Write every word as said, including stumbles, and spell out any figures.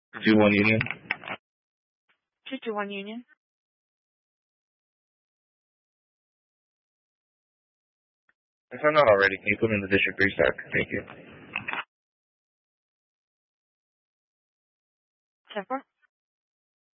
two one Union. two two one Union. If I'm not already, can you put in the district three stack? Thank you. ten four.